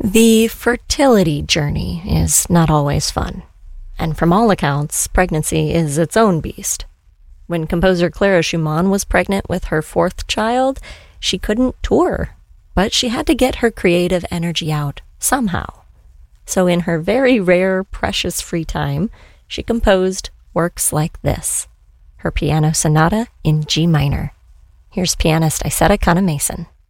The fertility journey is not always fun, and from all accounts, pregnancy is its own beast. When composer Clara Schumann was pregnant with her fourth child, she couldn't tour, but she had to get her creative energy out somehow. So in her very rare, precious free time, she composed works like this, her piano sonata in G minor. Here's pianist Isetta Kana Mason.